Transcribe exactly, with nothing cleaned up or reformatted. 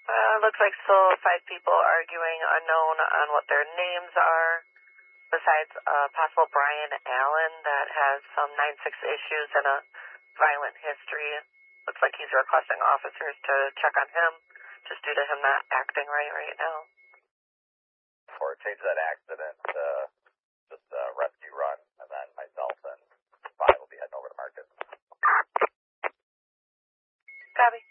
Uh, looks like still five people arguing unknown on what their names are, besides a possible Brian Allen that has some nine six issues and a violent history. Looks like he's requesting officers to check on him, just due to him not acting right right now. For a change that accident, uh, just a rescue run, and then myself and five will be heading over to Marcus. Copy.